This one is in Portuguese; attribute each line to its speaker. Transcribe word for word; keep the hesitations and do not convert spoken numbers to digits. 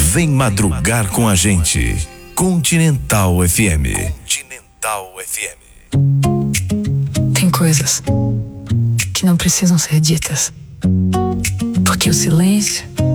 Speaker 1: Vem madrugar com a gente. Continental F M. Continental F M.
Speaker 2: Tem coisas que não precisam ser ditas, porque o silêncio